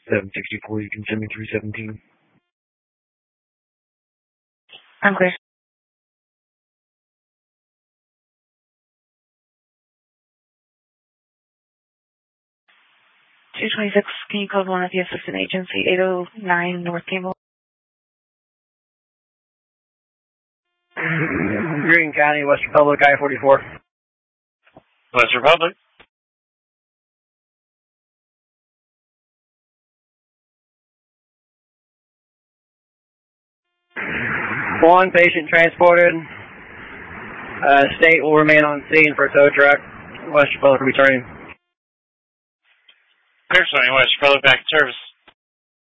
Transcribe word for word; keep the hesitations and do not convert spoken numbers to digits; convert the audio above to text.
seven sixty-four, you can send me three seventeen. I'm clear. two twenty-six, can you code one at the assistant agency, eight oh nine North Cable? Greene County, West Republic, I forty-four. West Republic. One patient transported. Uh, state will remain on scene for a tow truck. West Republic returning. Clear, West Republic back to service.